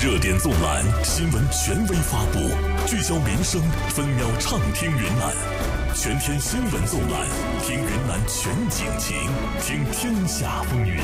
热点纵览，新闻权威发布，聚焦民生，分秒畅听云南。全天新闻纵览，听云南全景情，听天下风云。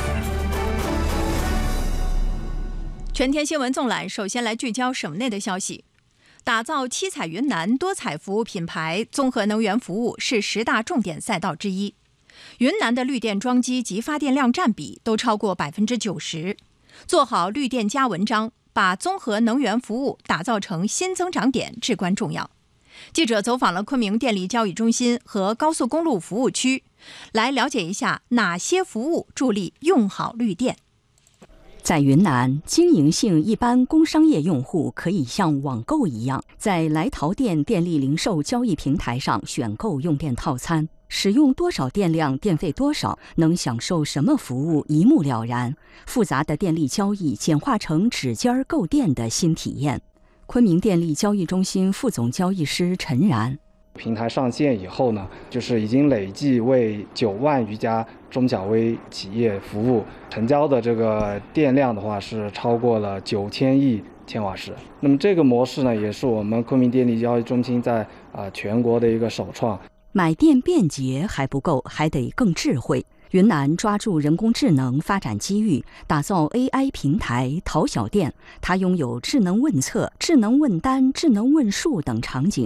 全天新闻纵览，首先来聚焦省内的消息。打造七彩云南多彩服务品牌，综合能源服务是10大重点赛道之一。云南的绿电装机及发电量占比都超过90%，做好绿电加文章，把综合能源服务打造成新增长点至关重要。记者走访了昆明电力交易中心和高速公路服务区，来了解一下哪些服务助力用好绿电。 在云南，经营性一般工商业用户可以像网购一样，在来淘电电力零售交易平台上选购用电套餐，使用多少电量，电费多少，能享受什么服务一目了然。复杂的电力交易简化成指尖购电的新体验。昆明电力交易中心副总交易师陈然。 平台上线以后呢，就是已经累计为9万余家中小微企业服务，成交的这个电量的话是超过了9000亿千瓦时。那么这个模式呢，也是我们昆明电力交易中心在全国的一个首创。 买电便捷还不够，还得更智慧。云南抓住人工智能发展机遇，打造 AI 平台淘小电。它拥有智能问测、智能问单、智能问数等场景，